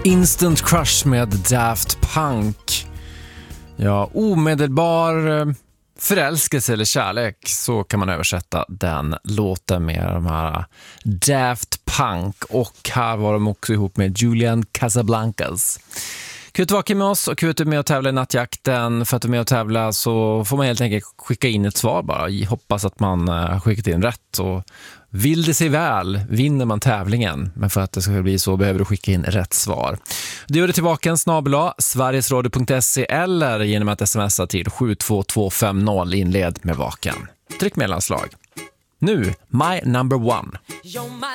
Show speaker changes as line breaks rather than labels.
Instant Crush med Daft Punk. Ja, omedelbar förälskelse eller kärlek, så kan man översätta den låten med de här Daft Punk. Och här var de också ihop med Julian Casablancas. Kul att vara med oss och kul att med och tävla i nattjakten. För att du är med och tävla så får man helt enkelt skicka in ett svar bara. Hoppas att man har skickat in rätt. Och vill det sig väl vinner man tävlingen. Men för att det ska bli så behöver du skicka in rätt svar. Du gör det tillbaka en snabel-a sverigesradio.se eller genom att smsa till 72250 inled med vaken. Tryck mellanslag. Nu, My Number One.